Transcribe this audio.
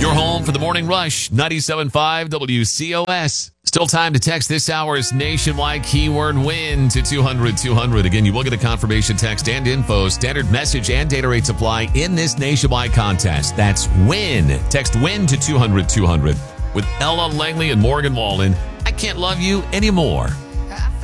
Your home for the morning rush, 97.5 WCOS. Still time to text this hour's nationwide keyword WIN to 200-200. Again, you will get a confirmation text and info. Standard message and data rates apply in this nationwide contest. That's WIN. Text WIN to 200-200. With Ella Langley and Morgan Wallen, I Can't Love You Anymore.